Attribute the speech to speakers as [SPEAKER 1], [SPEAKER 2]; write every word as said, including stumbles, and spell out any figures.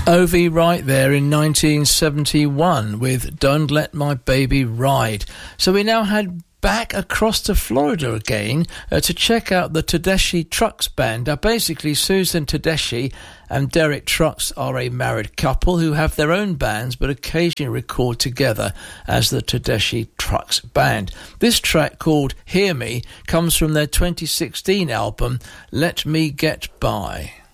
[SPEAKER 1] Ovi right there in nineteen seventy-one with Don't Let My Baby Ride. So we now head back across to Florida again uh, to check out the Tedeschi Trucks Band. Now basically Susan Tedeschi and Derek Trucks are a married couple who have their own bands but occasionally record together as the Tedeschi Trucks Band. This track called Hear Me comes from their twenty sixteen album Let Me Get By.